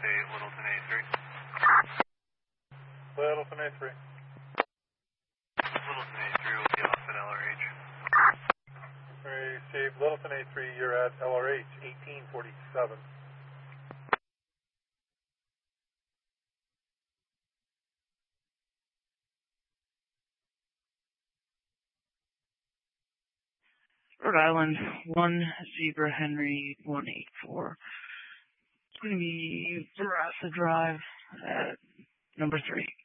Littleton A3. Littleton A3. Littleton A3 will be off at LRH. Received Littleton A3, you're at LRH 1847. Rhode Island 1 Zebra Henry 184. It's going to be Verasa Drive at number 3.